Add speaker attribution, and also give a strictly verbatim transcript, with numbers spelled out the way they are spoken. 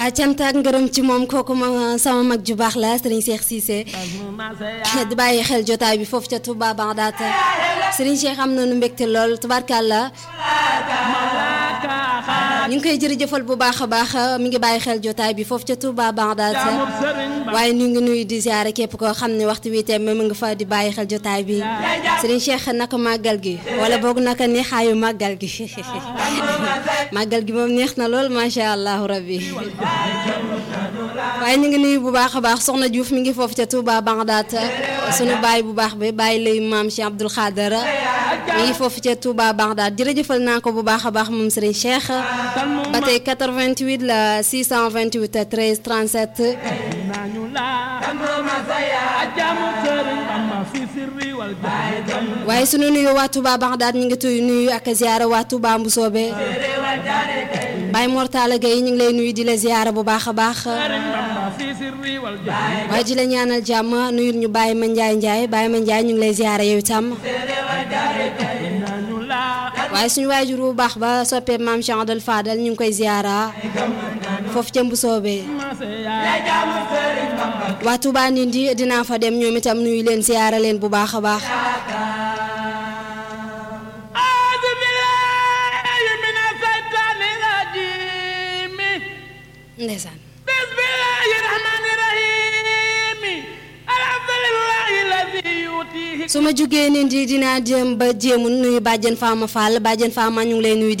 Speaker 1: a cant ak ngërëm ci moom kooku ma sama mag ju baax la Serigne Cheikh Cissé di bàyyi xel jotaay bi foofu ca Touba Bagdad Serigne Cheikh am na nu mbégte lool tubaarkàlla ñu ngi koy jërëjëfal bu baax a baax mi ngi bàyyi xel jotaay bi foofu ca Touba Bagdad waaye ñu ngi nuyu di ziare képp koo xam ne waxtu wi tembe mu ngi fa di bàyyi xel jotaay bi Serigne Cheikh naka màggal gi wala boog naka neexaayu màggal gi màggal gi moom neex na lool macha allah rabbi waaye ñu ngi nuyu bu baax a baax soxna Diouf mi ngi foofu ca Touba Bagdad sunu baay bu baax bi bàyyi lay maam Cheikh Abdoul Khader mi ngi foofu ca Touba Bagdad jërëjëfal naa ko bu baax a baax moom Serigne Cheikh ba tey quatre-vingt-huit la six cent vingt-huit treize trente-sept waaye sunu nuyu waa Touba Bagdad ñu ngi tuy nuyu ak ziara waa Touba Mbusoobe Baye Mortala Gueye ñu ngi lay nuyu di la ziara bu baax a baax waaye di la ñaanal jàmm nuyu ñu Baye Ma Ndiaye Ndiaye Baye Ma Ndiaye ñu ngi lay ziara yow itam waaye suñu waajur bu baax ba soppee maam Cheikh Abdoul Fadal ñu ngi koy ziara foofu ca Mbusoobe waa Touba Ndindi dinaa fa dem ñoom itam nuyu leen ziara leen bu baax a baax ndeysaan su ma jugee Ndindi dinaa jëm ba jéemun nuyu bàjjen Fama Fall bàjjen Fama ñu ngi lay nuyu